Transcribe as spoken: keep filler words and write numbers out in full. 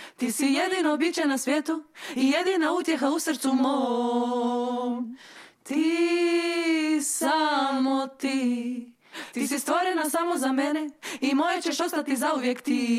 Ti si jedino biće na svijetu i jedina utjeha u srcu mom. Ti, samo ti, ti si stvorena samo za mene i moje ćeš ostati zauvijek ti.